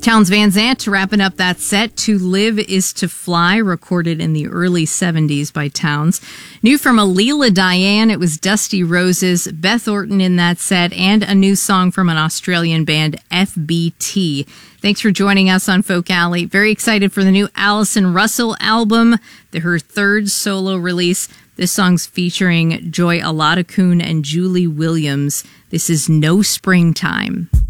Townes Van Zandt wrapping up that set. To Live is to Fly, recorded in the early 70s by Townes. New from Alila Diane, it was Dusty Roses, Beth Orton in that set, and a new song from an Australian band, FBT. Thanks for joining us on Folk Alley. Very excited for the new Alison Russell album, her third solo release. This song's featuring Joy Aladakun and Julie Williams. This is No Springtime.